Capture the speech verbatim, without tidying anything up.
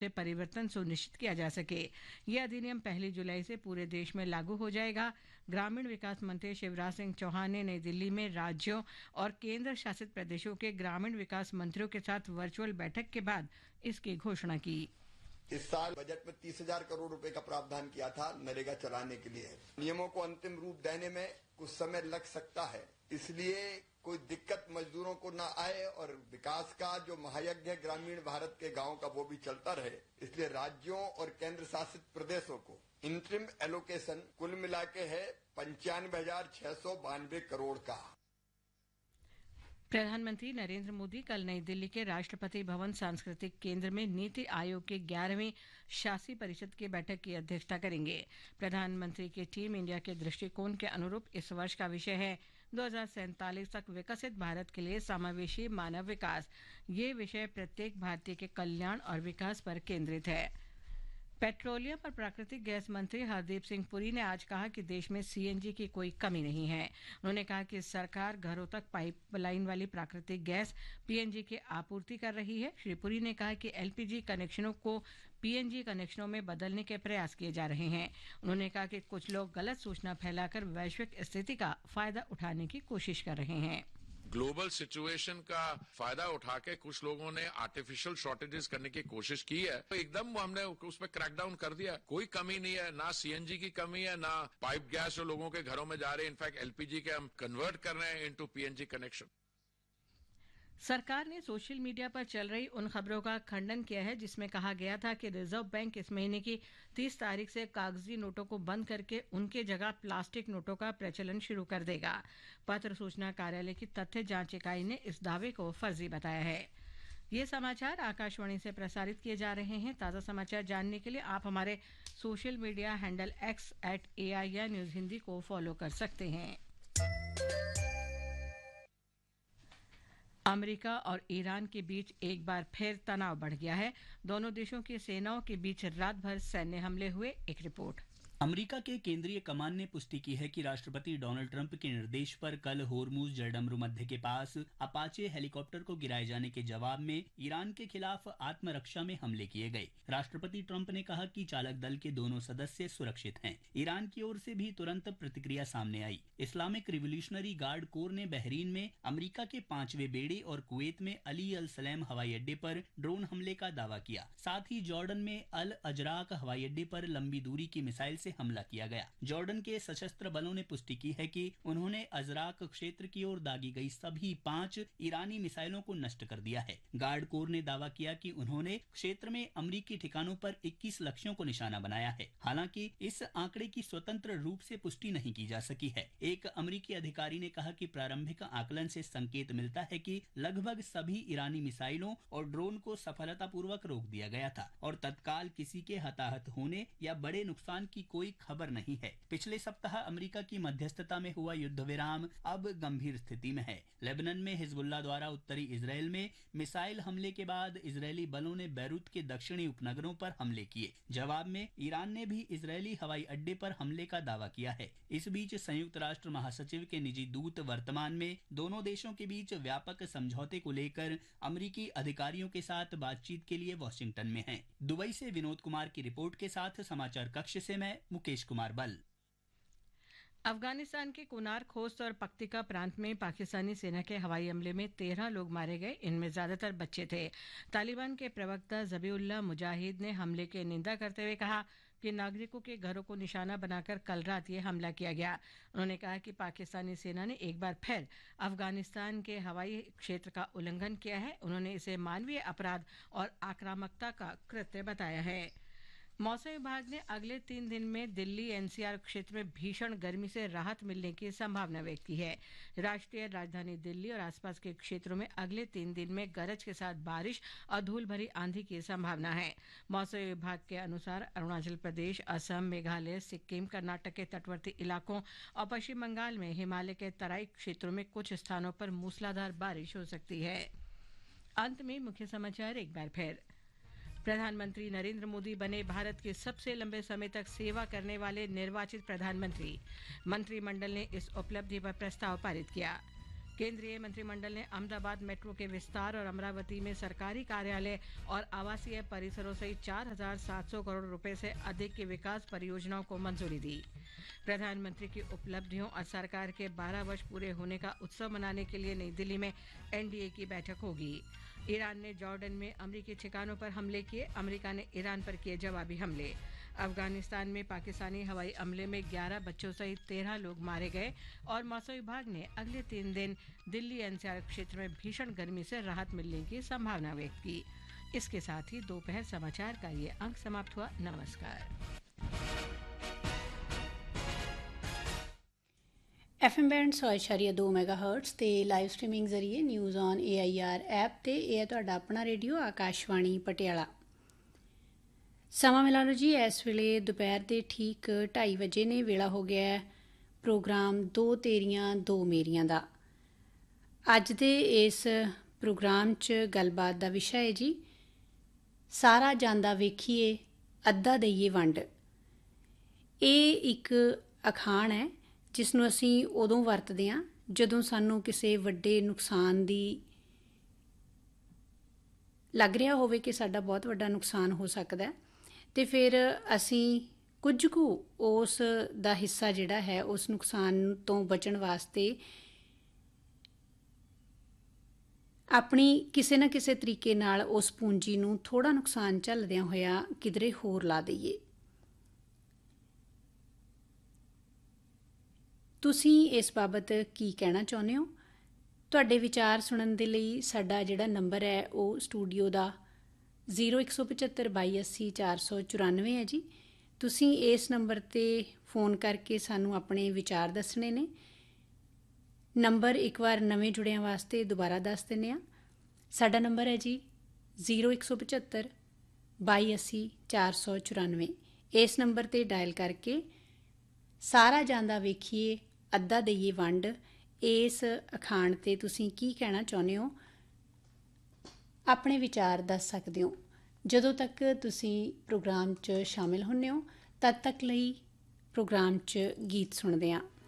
से परिवर्तन सुनिश्चित किया जा सके। यह अधिनियम पहली जुलाई से पूरे देश में लागू हो जाएगा। ग्रामीण विकास मंत्री शिवराज सिंह चौहान ने नई दिल्ली में राज्यों और केंद्र शासित प्रदेशों के ग्रामीण विकास मंत्रियों के साथ वर्चुअल बैठक के बाद इसकी घोषणा की। इस साल बजट में तीस हजार करोड़ रुपए का प्रावधान किया था नरेगा चलाने के लिए। नियमों को अंतिम रूप देने में कुछ समय लग सकता है, इसलिए कोई दिक्कत मजदूरों को ना आए और विकास का जो महायज्ञ ग्रामीण भारत के गांव का वो भी चलता रहे। इसलिए राज्यों और केंद्र शासित प्रदेशों को इंटरिम एलोकेशन कुल मिला के है पंचानवे हजार छह सौ बानवे करोड़ का। प्रधानमंत्री नरेंद्र मोदी कल नई दिल्ली के राष्ट्रपति भवन सांस्कृतिक केंद्र में नीति आयोग की ग्यारहवीं शासी परिषद की बैठक की अध्यक्षता करेंगे। प्रधानमंत्री की टीम इंडिया के दृष्टिकोण के अनुरूप इस वर्ष का विषय है दो हजार सैंतालीस तक विकसित भारत के लिए समावेशी मानव विकास। ये विषय प्रत्येक भारतीय के कल्याण और विकास पर केंद्रित है। पेट्रोलियम और प्राकृतिक गैस मंत्री हरदीप सिंह पुरी ने आज कहा कि देश में सीएनजी की कोई कमी नहीं है। उन्होंने कहा कि सरकार घरों तक पाइपलाइन वाली प्राकृतिक गैस पीएनजी की आपूर्ति कर रही है। श्री पुरी ने कहा कि एलपीजी कनेक्शनों को पीएनजी कनेक्शनों में बदलने के प्रयास किए जा रहे हैं। उन्होंने कहा कि कुछ लोग गलत सूचना फैलाकर वैश्विक स्थिति का फायदा उठाने की कोशिश कर रहे हैं। ग्लोबल सिचुएशन का फायदा उठा के कुछ लोगों ने आर्टिफिशियल शॉर्टेजेस करने की कोशिश की है, तो एकदम हमने उस पर क्रैकडाउन कर दिया। कोई कमी नहीं है, ना सीएनजी की कमी है, ना पाइप गैस जो लोगों के घरों में जा रहे हैं। इनफैक्ट एलपीजी के हम कन्वर्ट कर रहे हैं इनटू पीएनजी कनेक्शन। सरकार ने सोशल मीडिया पर चल रही उन खबरों का खंडन किया है जिसमें कहा गया था कि रिजर्व बैंक इस महीने की तीस तारीख से कागजी नोटों को बंद करके उनके जगह प्लास्टिक नोटों का प्रचलन शुरू कर देगा। पत्र सूचना कार्यालय की तथ्य जांच इकाई ने इस दावे को फर्जी बताया है। ये समाचार आकाशवाणी से प्रसारित किए जा रहे हैं। ताज़ा समाचार जानने के लिए आप हमारे social media handle x eight AIR news Hindi को फॉलो कर सकते हैं। अमेरिका और ईरान के बीच एक बार फिर तनाव बढ़ गया है। दोनों देशों की सेनाओं के बीच रात भर सैन्य हमले हुए। एक रिपोर्ट। अमेरिका के केंद्रीय कमान ने पुष्टि की है कि राष्ट्रपति डोनाल्ड ट्रंप के निर्देश पर कल होर्मुज जलडमरू मध्य के पास अपाचे हेलीकॉप्टर को गिराए जाने के जवाब में ईरान के खिलाफ आत्मरक्षा में हमले किए गए। राष्ट्रपति ट्रंप ने कहा कि चालक दल के दोनों सदस्य सुरक्षित हैं। ईरान की ओर से भी तुरंत प्रतिक्रिया सामने आई। इस्लामिक रिवोल्यूशनरी गार्ड कोर ने बहरीन में अमेरिका के पांचवे बेड़े और कुवैत में अली अल सलेम हवाई अड्डे पर ड्रोन हमले का दावा किया। साथ ही जॉर्डन में अल अजराक हवाई अड्डे पर लंबी दूरी की मिसाइल से हमला किया गया। जॉर्डन के सशस्त्र बलों ने पुष्टि की है कि उन्होंने अजराक क्षेत्र की ओर दागी गई सभी पांच ईरानी मिसाइलों को नष्ट कर दिया है। गार्ड कोर ने दावा किया कि उन्होंने क्षेत्र में अमेरिकी ठिकानों पर इक्कीस लक्ष्यों को निशाना बनाया है। हालांकि इस आंकड़े की स्वतंत्र रूप से पुष्टि नहीं की जा सकी है। एक अमेरिकी अधिकारी ने कहा कि प्रारंभिक आकलन से संकेत मिलता है कि लगभग सभी ईरानी मिसाइलों और ड्रोन को सफलतापूर्वक रोक दिया गया था और तत्काल किसी के हताहत होने या बड़े नुकसान की कोई खबर नहीं है। पिछले सप्ताह अमेरिका की मध्यस्थता में हुआ युद्ध विराम अब गंभीर स्थिति में है। लेबनान में हिजबुल्लाह द्वारा उत्तरी इजरायल में मिसाइल हमले के बाद इजरायली बलों ने बैरूत के दक्षिणी उपनगरों पर हमले किए। जवाब में ईरान ने भी इजरायली हवाई अड्डे पर हमले का दावा किया है। इस बीच संयुक्त राष्ट्र महासचिव के निजी दूत वर्तमान में दोनों देशों के बीच व्यापक समझौते को लेकर अमेरिकी अधिकारियों के साथ बातचीत के लिए वॉशिंगटन में हैं। दुबई से विनोद कुमार की रिपोर्ट के साथ समाचार कक्ष से मैं मुकेश कुमार बल। अफगानिस्तान के कुनार खोस्त और पक्तिका प्रांत में पाकिस्तानी सेना के हवाई हमले में तेरह लोग मारे गए। इनमें ज्यादातर बच्चे थे। तालिबान के प्रवक्ता ज़बीउल्लाह मुजाहिद ने हमले की निंदा करते हुए कहा कि नागरिकों के घरों को निशाना बनाकर कल रात ये हमला किया गया। उन्होंने कहा कि पाकिस्तानी सेना ने एक बार फिर अफगानिस्तान के हवाई क्षेत्र का उल्लंघन किया है। उन्होंने इसे मानवीय अपराध और आक्रामकता का कृत्य बताया है। मौसम विभाग ने अगले तीन दिन में दिल्ली एनसीआर क्षेत्र में भीषण गर्मी से राहत मिलने की संभावना व्यक्त की है। राष्ट्रीय राजधानी दिल्ली और आसपास के क्षेत्रों में अगले तीन दिन में गरज के साथ बारिश और धूल भरी आंधी की संभावना है। मौसम विभाग के अनुसार अरुणाचल प्रदेश, असम, मेघालय, सिक्किम, कर्नाटक के तटवर्ती इलाकों और पश्चिम बंगाल में हिमालय के तराई क्षेत्रों में कुछ स्थानों पर मूसलाधार बारिश हो सकती है। अंत में मुख्य समाचार एक बार फिर। प्रधानमंत्री नरेंद्र मोदी बने भारत के सबसे लंबे समय तक सेवा करने वाले निर्वाचित प्रधानमंत्री। मंत्रिमंडल ने इस उपलब्धि पर प्रस्ताव पारित किया। केंद्रीय मंत्रिमंडल ने अहमदाबाद मेट्रो के विस्तार और अमरावती में सरकारी कार्यालय और आवासीय परिसरों सहित चार हजार सात सौ करोड़ रुपए से अधिक की विकास परियोजनाओं को मंजूरी दी। प्रधानमंत्री की उपलब्धियों और सरकार के बारह वर्ष पूरे होने का उत्सव मनाने के लिए नई दिल्ली में एनडीए की बैठक होगी। ईरान ने जॉर्डन में अमरीकी ठिकानों पर हमले किए, अमरीका ने ईरान पर किए जवाबी हमले। अफगानिस्तान में पाकिस्तानी हवाई हमले में ग्यारह बच्चों सहित तेरह लोग मारे गए और मौसम विभाग ने अगले तीन दिन दिल्ली एनसीआर क्षेत्र में भीषण गर्मी से राहत मिलने की संभावना व्यक्त की। इसके साथ ही दोपहर समाचार का ये अंक समाप्त हुआ। नमस्कार। एफ एम बैंड सौ इशारिया दो मैगाहर्ट्स ते लाइव स्ट्रीमिंग जरिए news on A I R app ते यह तुहाडा अपना रेडियो आकाशवाणी पटियाला। समा मिला लो जी, इस वेले दोपहर के ठीक ढाई बजे ने वेला हो गया है प्रोग्राम दो तेरियां दो मेरियां दा। अज दे इस प्रोग्राम च गलबात दा विशा है जी सारा जांदा वेखिए अद्धा दईए वंड। ये एक अखाण है जिस ਨੂੰ ਅਸੀਂ ਉਦੋਂ ਵਰਤਦੇ ਹਾਂ ਜਦੋਂ ਸਾਨੂੰ ਕਿਸੇ ਵੱਡੇ ਨੁਕਸਾਨ ਦੀ ਲੱਗ ਰਿਹਾ ਹੋਵੇ ਕਿ ਸਾਡਾ ਬਹੁਤ ਵੱਡਾ ਨੁਕਸਾਨ ਹੋ ਸਕਦਾ ਹੈ ਤੇ ਫਿਰ ਅਸੀਂ ਕੁਝ ਕੁ ਉਸ ਦਾ ਹਿੱਸਾ ਜਿਹੜਾ ਹੈ ਉਸ ਨੁਕਸਾਨ ਤੋਂ ਬਚਣ ਵਾਸਤੇ ਆਪਣੀ ਕਿਸੇ ਨਾ ਕਿਸੇ ਤਰੀਕੇ ਨਾਲ ਉਸ ਪੂੰਜੀ ਨੂੰ ਥੋੜਾ ਨੁਕਸਾਨ ਝੱਲਦਿਆਂ ਹੋਇਆ ਕਿਧਰੇ ਹੋਰ ਲਾ ਦਈਏ। ਤੁਸੀਂ ਇਸ ਬਾਬਤ ਕੀ ਕਹਿਣਾ ਚਾਹੁੰਦੇ ਹੋ? ਤੁਹਾਡੇ ਵਿਚਾਰ ਸੁਣਨ ਦੇ ਲਈ ਸਾਡਾ ਜਿਹੜਾ ਨੰਬਰ ਹੈ ਉਹ ਸਟੂਡੀਓ ਦਾ ਜ਼ੀਰੋ ਇੱਕ ਸੌ ਪਝੱਤਰ ਬਾਈ ਅੱਸੀ ਚਾਰ ਸੌ ਚੁਰਾਨਵੇਂ ਹੈ ਜੀ। ਤੁਸੀਂ ਇਸ ਨੰਬਰ 'ਤੇ ਫੋਨ ਕਰਕੇ ਸਾਨੂੰ ਆਪਣੇ ਵਿਚਾਰ ਦੱਸਣੇ ਨੇ। ਨੰਬਰ ਇੱਕ ਵਾਰ ਨਵੇਂ ਜੁੜਿਆਂ ਵਾਸਤੇ ਦੁਬਾਰਾ ਦੱਸ ਦਿੰਦੇ ਹਾਂ। ਸਾਡਾ ਨੰਬਰ ਹੈ ਜੀ ਜ਼ੀਰੋ ਇੱਕ ਸੌ ਪਝੱਤਰ ਬਾਈ ਅੱਸੀ ਚਾਰ ਸੌ ਚੁਰਾਨਵੇਂ। ਇਸ ਨੰਬਰ 'ਤੇ ਡਾਇਲ ਕਰਕੇ ਸਾਰਾ ਜਾਂਦਾ ਵੇਖੀਏ ਅੱਧਾ ਦਈਏ ਵੰਡ ਇਸ ਅਖਾਣ 'ਤੇ ਤੁਸੀਂ ਕੀ ਕਹਿਣਾ ਚਾਹੁੰਦੇ ਹੋ ਆਪਣੇ ਵਿਚਾਰ ਦੱਸ ਸਕਦੇ ਹੋ। ਜਦੋਂ ਤੱਕ ਤੁਸੀਂ ਪ੍ਰੋਗਰਾਮ 'ਚ ਸ਼ਾਮਿਲ ਹੁੰਦੇ ਹੋ ਤਦ ਤੱਕ ਲਈ ਪ੍ਰੋਗਰਾਮ 'ਚ ਗੀਤ ਸੁਣਦੇ ਹਾਂ।